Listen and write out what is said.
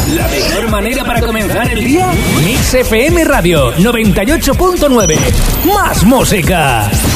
¿La mejor manera para comenzar el día? Mix FM Radio 98.9. Más música.